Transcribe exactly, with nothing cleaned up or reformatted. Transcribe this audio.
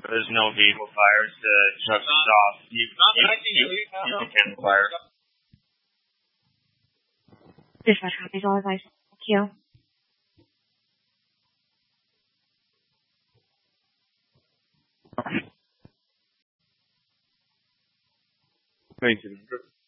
There's no vehicle fires to shut this off. You, you, you, you can handle fire. Dispatch copies all advice. Thank you. nineteen hundred.